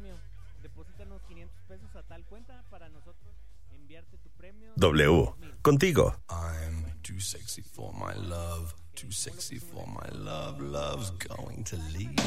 premio. Deposítanos 500 pesos a tal cuenta para nosotros enviarte tu premio. W, contigo. I'm too sexy for my love, too sexy for my love, love's going to leave.